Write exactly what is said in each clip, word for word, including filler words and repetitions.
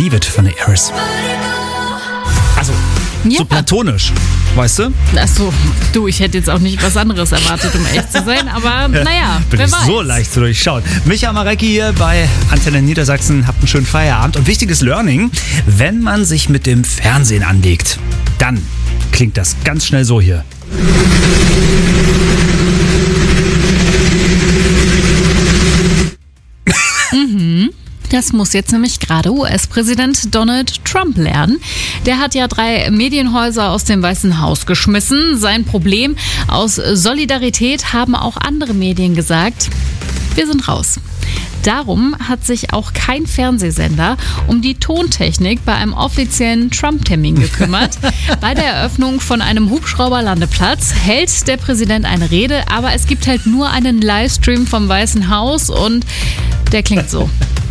Believe It von Aerys. Also, Ja. so platonisch, weißt du? Achso, du, ich hätte jetzt auch nicht was anderes erwartet, um echt zu sein, aber naja, Bin wer ich weiß. so leicht zu durchschauen. Micha Marecki hier bei Antenne Niedersachsen. Habt einen schönen Feierabend. Und wichtiges Learning, wenn man sich mit dem Fernsehen anlegt, dann klingt das ganz schnell so hier. Das muss jetzt nämlich gerade U S-Präsident Donald Trump lernen. Der hat ja drei Medienhäuser aus dem Weißen Haus geschmissen. Sein Problem: aus Solidarität haben auch andere Medien gesagt, wir sind raus. Darum hat sich auch kein Fernsehsender um die Tontechnik bei einem offiziellen Trump-Termin gekümmert. Bei der Eröffnung von einem Hubschrauberlandeplatz hält der Präsident eine Rede, aber es gibt halt nur einen Livestream vom Weißen Haus und der klingt so.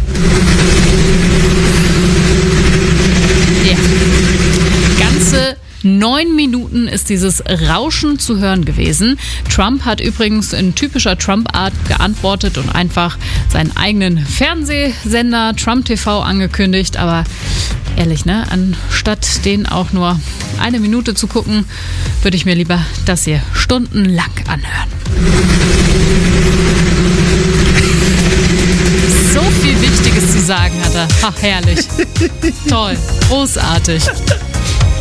Ja. Ganze neun Minuten ist dieses Rauschen zu hören gewesen. Trump hat übrigens in typischer Trump-Art geantwortet und einfach seinen eigenen Fernsehsender Trump T V angekündigt. Aber ehrlich, ne? Anstatt den auch nur eine Minute zu gucken, würde ich mir lieber das hier stundenlang anhören. So viel Wichtiges zu sagen hat er. Ach, herrlich. Toll. Großartig.